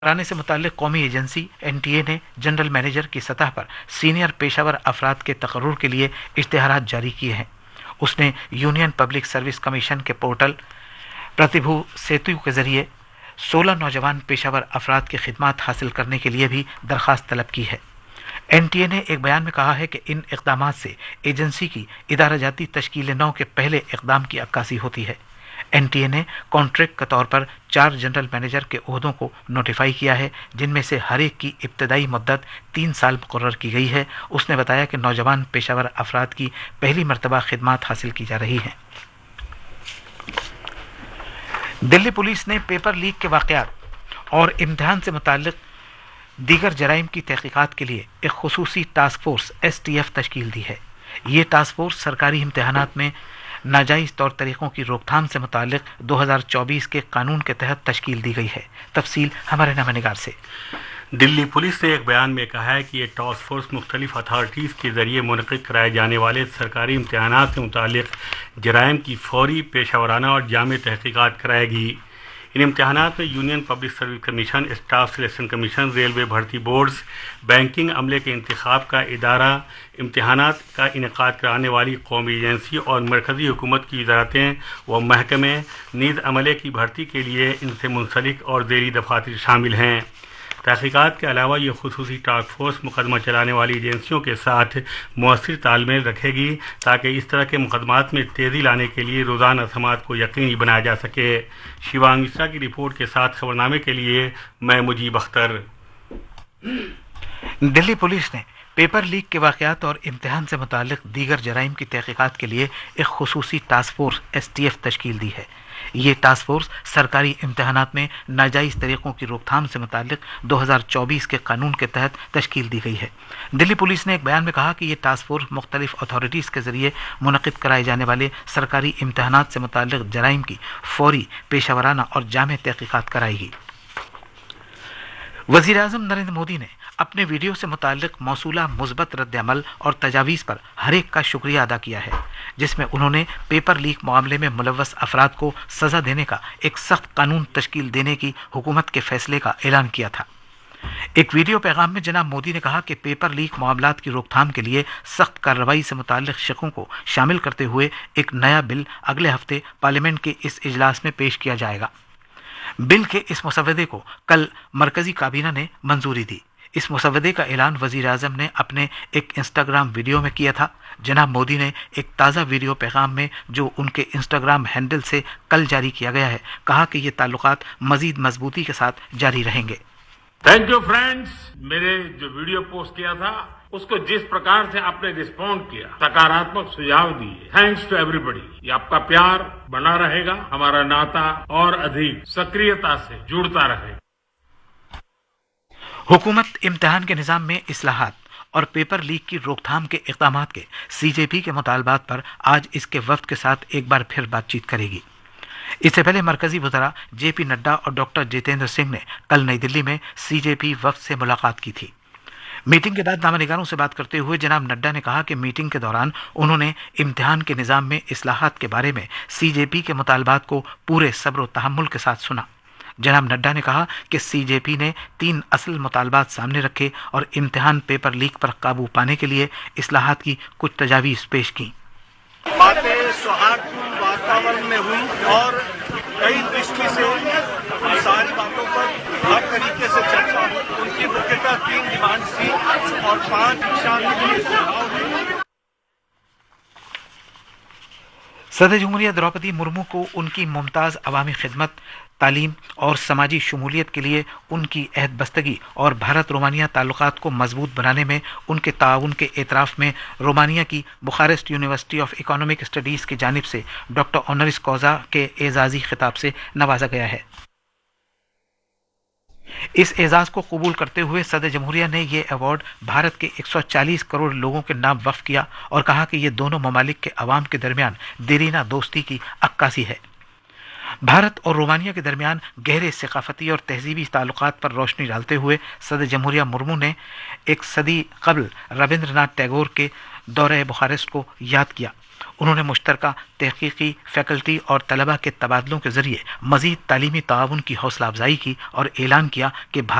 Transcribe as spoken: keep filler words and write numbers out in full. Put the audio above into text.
कराने से मुताल्लिक कौमी एजेंसी एन टी ए ने जनरल मैनेजर की सतह पर सीनियर पेशावर अफराद के तकर्रुर के लिए इश्तिहारात जारी किए हैं। उसने यूनियन पब्लिक सर्विस कमीशन के पोर्टल प्रतिभू सेतु के जरिए सोलह नौजवान पेशावर अफराद की खिदमत हासिल करने के लिए भी दरख्वास्त तलब की है। एन टी ए ने एक बयान में कहा है कि इन इक़दामात से एजेंसी की इदारा जाती तश्कील नौ के पहले इक़दाम की अक्कासी होती है। एन टी ए ने कॉन्ट्रैक्ट के तौर पर चार जनरल मैनेजर के ओहदों को नोटिफाई किया है, जिनमें से हर एक की इब्तदाई मुद्दत तीन साल मुकर्रर की गई है। उसने बताया कि नौजवान पेशावर अफराद की पहली मरतबा खिदमत हासिल की जा रही हैं। दिल्ली पुलिस ने पेपर लीक के वाक़यात और इम्तिहान से मुताल्लिक दीगर जराइम की तहकीकात के लिए एक खुसूसी task force S T F तश्कील दी है। ये टास्क फोर्स सरकारी इम्तिहानात में नाजायज़ तौर तरीक़ों की रोकथाम से मुताल्लिक दो हज़ार चौबीस के कानून के तहत तश्कील दी गई है। तफसील हमारे नामनिगार से। दिल्ली पुलिस ने एक बयान में कहा है कि ये टास्क फोर्स मुख्तलिफ अथॉरिटीज़ के ज़रिए मुनक़िद कराए जाने वाले सरकारी इम्तिहानात से मुताल्लिक जराइम की फौरी पेशावराना और जामे तहक़ीक़ात कराएगी। इन इम्तिहानात में union public service commission, staff selection commission, railway भर्ती बोर्ड्स, बैंकिंग अमले के इंतखाब का इदारा, इम्तिहानात का इनेकाद कराने वाली कौमी एजेंसी और मरकज़ी हुकूमत की वजारतें व महकमे नीज़ अमले की भर्ती के लिए इनसे मुंसलिक और ज़ेरी दफातर शामिल हैं। तहक़ीक़ात के अलावा ये खुसूसी टास्क फोर्स मुकदमा चलाने वाली एजेंसियों के साथ मौसर तालमेल रखेगी ताकि इस तरह के मुकदमात में तेज़ी लाने के लिए रोज़ाना समात को यकीनी बनाया जा सके। शिवांग मिश्रा की रिपोर्ट के साथ खबरनामे के लिए मैं मुजीब अख्तर। दिल्ली पुलिस ने पेपर लीक के वाक़यात और इम्तिहान से मुताल्लिक दीगर जराइम की तहक़ीक़ात के लिए एक खुसूसी task force S T F तश्कील दी है। ये टास्क फोर्स सरकारी इम्तिहानात में नाजायज़ तरीक़ों की रोकथाम से मुताल्लिक दो हज़ार चौबीस के कानून के तहत तश्कील दी गई है। दिल्ली पुलिस ने एक बयान में कहा कि ये टास्क फोर्स मुख्तलिफ अथॉरिटीज़ के ज़रिए मुनक़िद कराए जाने वाले सरकारी इम्तिहानात से मुताल्लिक जराइम की फौरी पेशावराना और जामे तहक़ीक़ात कराएगी। वज़ीर आज़म नरेंद्र मोदी ने अपने वीडियो से मुताल्लिक मौसूला मुस्बत रद्द अमल और तजावीज़ पर हर एक का शुक्रिया अदा किया है, जिसमें उन्होंने पेपर लीक मामले में मुलव्वस अफराद को सज़ा देने का एक सख्त कानून तश्कील देने की हुकूमत के फैसले का ऐलान किया था। एक वीडियो पैगाम में जनाब मोदी ने कहा कि पेपर लीक मामलात की रोकथाम के लिए सख्त कार्रवाई से मुताल्लिक शिकों को शामिल करते हुए एक नया बिल अगले हफ्ते पार्लियामेंट के इस इजलास में पेश किया जाएगा। बिल के इस मसवदे को कल मरकजी काबीना ने मंजूरी दी। इस मसवदे का ऐलान वज़ीर आज़म ने अपने एक इंस्टाग्राम वीडियो में किया था। जनाब मोदी ने एक ताज़ा वीडियो पैगाम में जो उनके इंस्टाग्राम हैंडल से कल जारी किया गया है, कहा कि ये ताल्लुकात मज़ीद मजबूती के साथ जारी रहेंगे। Thank you friends. मेरे जो वीडियो पोस्ट किया था उसको जिस प्रकार से आपने रिस्पॉन्ड किया, सकारात्मक सुझाव दिए, थैंक्स टू एवरीबॉडी। ये आपका प्यार बना रहेगा, हमारा नाता और अधिक सक्रियता से जुड़ता रहेगा। हुकूमत इम्तिहान के निज़ाम में इस्लाहात और पेपर लीक की रोकथाम के इक़दामात के सी जे पी के मुतालबात पर आज इसके वफ़द के साथ एक बार फिर बातचीत करेगी। इससे पहले मरकजी वज़रा जे पी नड्डा और डॉक्टर जितेंद्र सिंह ने कल नई दिल्ली में सी जे पी वफ़द से मुलाकात की थी। मीटिंग के बाद नामनिगारों से बात करते हुए जनाब नड्डा ने कहा कि मीटिंग के दौरान उन्होंने इम्तिहान के निज़ाम में इस्लाहात के बारे में सी जे पी के मुतालबात को पूरे सब्र व तहम्मुल के साथ सुना। जनाब नड्डा ने कहा कि सी जे पी ने तीन असल मुतालबात सामने रखे और इम्तिहान पेपर लीक पर काबू पाने के लिए इस्लाहात की कुछ तजावीज़ पेश की। बातें सौहार्दपूर्ण वातावरण में हुई और कई दृष्टि से उन सारी बातों पर हर तरीके से चर्चा हुई। उनकी मुख्यतः तीन डिमांड थी और पांच दिशा निर्देश सुझाव हुए। सदर जमहूरिया द्रौपदी मुर्मू को उनकी मुमताज़ अवामी खिदमत, तालीम और समाजी शमूलियत के लिए उनकी अहद बस्तगी और भारत रोमानिया ताल्लुकात को मजबूत बनाने में उनके ताउन के एतराफ़ में रोमानिया की Bucharest university of economic studies की जानिब से डॉक्टर ऑनरिस कॉज़ा के एजाज़ी खिताब से नवाजा गया है। इस एजाज़ को कबूल करते हुए सदर जमहूरिया ने यह अवार्ड भारत के एक सौ चालीस करोड़ लोगों के नाम वक्फ किया और कहा कि यह दोनों ममालिक के अवाम के दरमियान देरीना दोस्ती की अक्कासी है। भारत और रोमानिया के दरमियान गहरे सकाफती और तहजीबी ताल्लुकात पर रोशनी डालते हुए सदर जमहूरिया मुर्मू ने एक सदी कबल रविंद्रनाथ टैगोर के दौरे बुखारेस्ट को याद किया। انہوں نے مشترکہ تحقیقی فیکلٹی اور طلبہ کے تبادلوں کے ذریعے مزید تعلیمی تعاون کی حوصلہ افزائی کی اور اعلان کیا کہ